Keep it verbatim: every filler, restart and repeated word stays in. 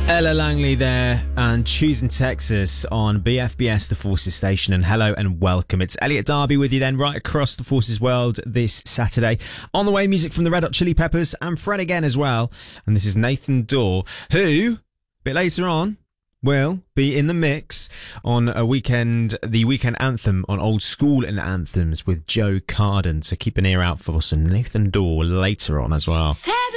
Ella Langley there, and choosing Texas on B F B S, the Forces station. And hello and welcome. It's Elliot Darby with you then, right across the Forces world this Saturday. On the way, music from the Red Hot Chili Peppers and Fred again as well. And this is Nathan Dawe, who, a bit later on, will be in the mix on a weekend, the weekend anthem on Old School and Anthems with Joe Carden. So keep an ear out for some Nathan Dawe later on as well. Feather